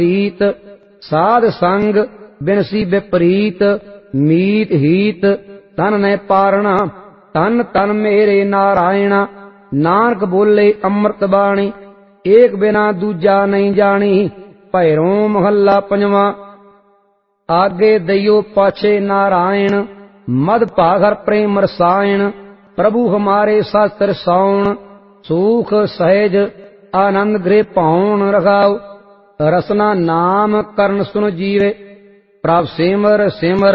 सीत साध संग बिनसी विपरीत मीत हीत तन ने पारणा तन तन मेरे नारायण नानक बोले अमृत बाणी एक बिना दूजा नहीं जानी भैरों महला पंजवा आगे दइयो पाछे नारायण मद भागर प्रेम रसायन प्रभु हमारे शास्त्र साउण सुख सहज आनंद गृह पाउन रखाओ रसना नाम करण सुन जीवे प्रभ सिमर सिमर